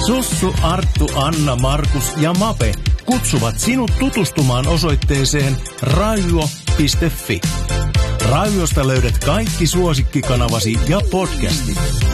Sussu, Arttu, Anna, Markus ja Mape kutsuvat sinut tutustumaan osoitteeseen raiuo.fi. Raiuosta löydät kaikki suosikkikanavasi ja podcastit.